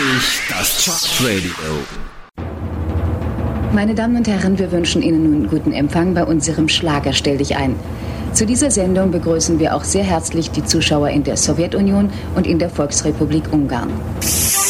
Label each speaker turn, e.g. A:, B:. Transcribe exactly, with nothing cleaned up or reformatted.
A: ich das Chartradio.
B: Meine Damen und Herren, wir wünschen Ihnen nun guten Empfang bei unserem Schlager Stell dich ein. Zu dieser Sendung begrüßen wir auch sehr herzlich die Zuschauer in der Sowjetunion und in der Volksrepublik Ungarn.